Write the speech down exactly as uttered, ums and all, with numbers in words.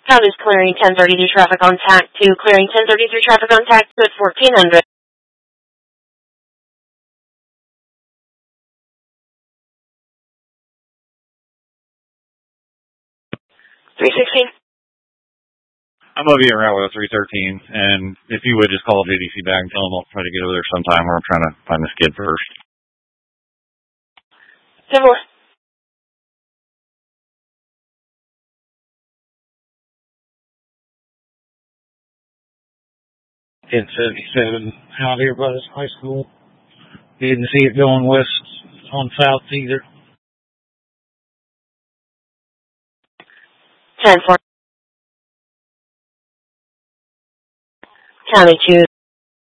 Count is clearing ten thirty-three traffic on tack two, clearing ten thirty-three traffic on tack two at fourteen hundred. three sixteen. I'm going to be around with a three thirteen, and if you would just call J D C back and tell them I'll try to get over there sometime, or I'm trying to find this kid first. Similar. ten seventy-seven out here by this high school. Didn't see it going west on south either. ten four. County two.